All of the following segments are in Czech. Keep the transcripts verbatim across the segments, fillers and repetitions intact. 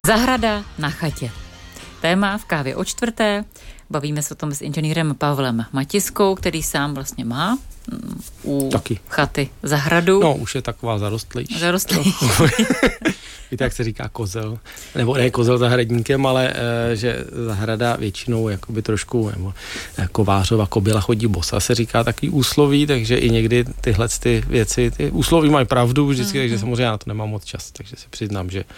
Zahrada na chatě. Téma v kávě o čtvrté. Bavíme se o tom s inženýrem Pavlem Matiskou, který sám vlastně má u Taky. chaty zahradu. No, už je taková zarostlejší. Zarostlejší. Víte, jak se říká kozel, nebo ne kozel zahradníkem, ale e, že zahrada většinou jakoby trošku, nebo kovářova kobyla chodí bosa, se říká takový úsloví, takže i někdy tyhle ty věci, ty úsloví mají pravdu vždycky, mm-hmm. takže samozřejmě já na to nemám moc čas, takže si přiznám, že e,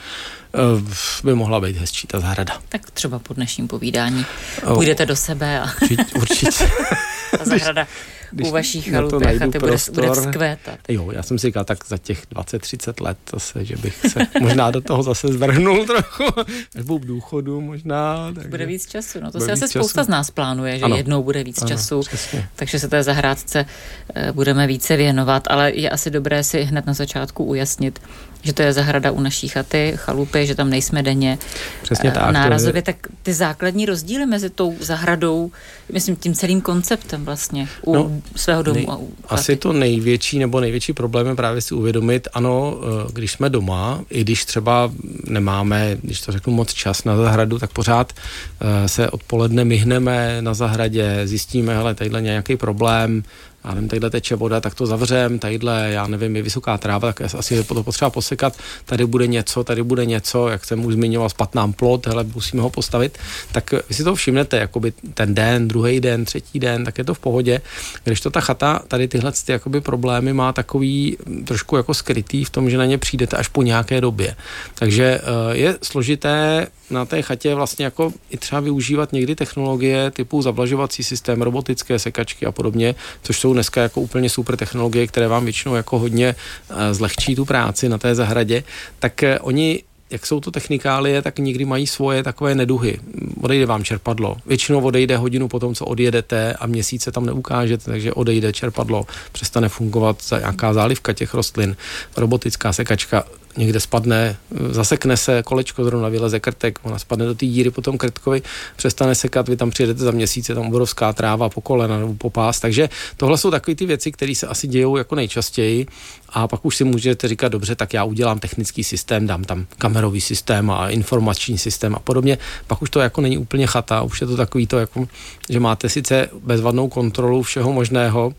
by mohla být hezčí ta zahrada. Tak třeba po dnešním povídání půjdete do sebe a určitě. určitě. ta zahrada Když u vaší chalupy a chaty bude, bude vzkvétat. Jo, já jsem si říkal tak za těch dvacet třicet let zase, že bych se možná do toho zase zvrhnul trochu, až budu v důchodu možná. Takže bude víc času, no to si asi spousta z nás plánuje, že ano. jednou bude víc ano, času, přesně. Takže se té zahrádce uh, budeme více věnovat, ale je asi dobré si hned na začátku ujasnit, že to je zahrada u naší chaty, chalupy, že tam nejsme denně Přesně tak, nárazově, tak ty základní rozdíly mezi tou zahradou, myslím tím celým konceptem vlastně u no, svého domu nej, a u chaty. Asi to největší nebo největší problém je právě si uvědomit, ano, když jsme doma, i když třeba nemáme, když to řeknu moc čas na zahradu, tak pořád se odpoledne myhneme na zahradě, zjistíme, hele, tadyhle nějaký problém, já nevím, tadyhle teče voda, tak to zavřem, tadyhle, já nevím, je vysoká tráva, tak asi je to potřeba posekat, tady bude něco, tady bude něco, jak jsem už zmiňoval, spat nám plot, hele, musíme ho postavit, tak vy si to všimnete, jakoby ten den, druhý den, třetí den, tak je to v pohodě, když to ta chata, tady tyhle ty jakoby problémy má takový trošku jako skrytý v tom, že na ně přijdete až po nějaké době. Takže je složité na té chatě vlastně jako i třeba využívat někdy technologie typu zavlažovací systém, robotické sekačky a podobně, což jsou dneska jako úplně super technologie, které vám většinou jako hodně zlehčí tu práci na té zahradě, tak oni, jak jsou to technikálie, tak někdy mají svoje takové neduhy. Odejde vám čerpadlo. Většinou odejde hodinu po tom, co odjedete a měsíce tam neukážete, takže odejde čerpadlo, přestane fungovat nějaká zálivka těch rostlin, robotická sekačka někde spadne, zasekne se, kolečko zrovna vyleze krtek, ona spadne do té díry po tom krtkovi, přestane sekat, vy tam přijedete za měsíc, je tam obrovská tráva po kolena nebo po pás, takže tohle jsou takové ty věci, které se asi dějou jako nejčastěji a pak už si můžete říkat, dobře, tak já udělám technický systém, dám tam kamerový systém a informační systém a podobně, pak už to jako není úplně chata, už je to takový to, jako, že máte sice bezvadnou kontrolu všeho možného,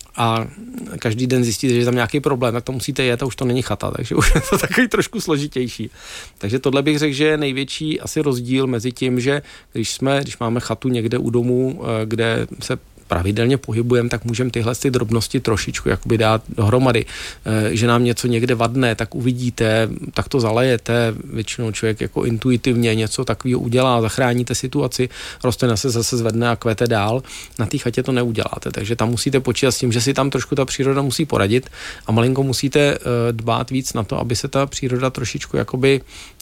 a každý den zjistíte, že je tam nějaký problém, tak to musíte jet a už to není chata, takže už je to takový trošku složitější. Takže tohle bych řekl, že je největší asi rozdíl mezi tím, že když jsme, když máme chatu někde u domu, kde se pravidelně pohybujeme, tak můžeme tyhle ty drobnosti trošičku jakoby dát dohromady. Že nám něco někde vadne, tak uvidíte, tak to zalejete, většinou člověk jako intuitivně něco takového udělá, zachráníte situaci, rostlina se zase zvedne a kvete dál. Na té chatě to neuděláte, takže tam musíte počítat s tím, že si tam trošku ta příroda musí poradit a malinko musíte dbát víc na to, aby se ta příroda trošičku jakoby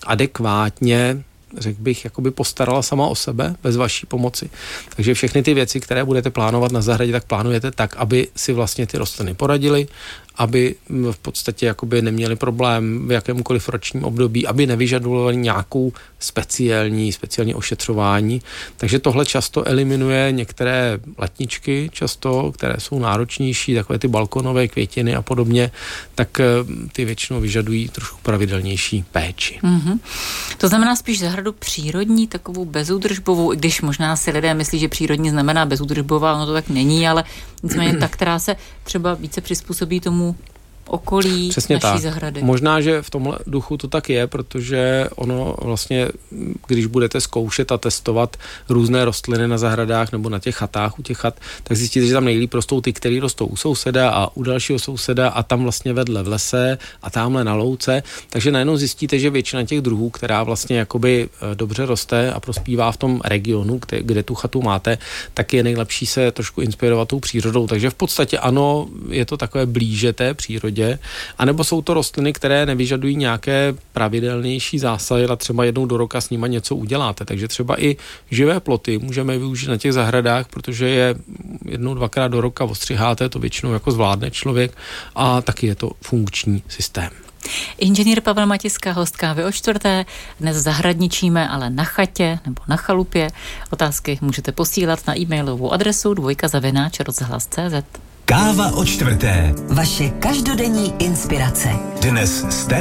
adekvátně, řekl bych, jakoby postarala sama o sebe bez vaší pomoci. Takže všechny ty věci, které budete plánovat na zahradě, tak plánujete tak, aby si vlastně ty rostliny poradily, aby v podstatě jakoby neměli problém v jakémkoliv ročním období, aby nevyžadovali nějakou speciální, speciální ošetřování. Takže tohle často eliminuje některé letničky, často, které jsou náročnější, takové ty balkonové květiny a podobně, tak ty většinou vyžadují trošku pravidelnější péči. Mm-hmm. To znamená spíš zahradu přírodní, takovou bezúdržbovou, i když možná si lidé myslí, že přírodní znamená bezúdržbová, ono to tak není, ale nicméně ta, která se třeba více přizpůsobí tomu okolí Přesně naší tak. zahrady. Možná, že v tomhle duchu to tak je, protože ono vlastně, když budete zkoušet a testovat různé rostliny na zahradách nebo na těch chatách, u těch chat, tak zjistíte, že tam nejlíp rostou ty, které rostou u souseda a u dalšího souseda a tam vlastně vedle v lese a tamhle na louce. Takže najednou zjistíte, že většina těch druhů, která vlastně jakoby dobře roste a prospívá v tom regionu, kde, kde tu chatu máte, tak je nejlepší se trošku inspirovat tou přírodou. Takže v podstatě ano, je to takové blíže té přírodě. A nebo jsou to rostliny, které nevyžadují nějaké pravidelnější zásahy a třeba jednou do roka s nima něco uděláte. Takže třeba i živé ploty můžeme využít na těch zahradách, protože je jednou, dvakrát do roka ostřiháte, to většinou jako zvládne člověk a taky je to funkční systém. Inženýr Pavel Matiska, host kávy o čtvrté. Dnes zahradničíme, ale na chatě nebo na chalupě. Otázky můžete posílat na e-mailovou adresu dvojka zavináč rozhlas tečka cé zet. Káva o čtvrté. Vaše každodenní inspirace. Dnes s